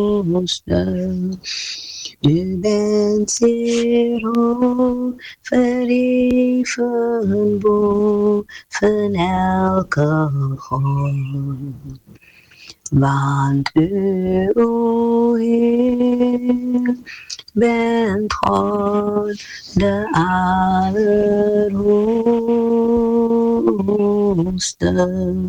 Du bent zeer hoog, verheven boven elke God. Want u, o Heer, bent God, de Allerhoogste.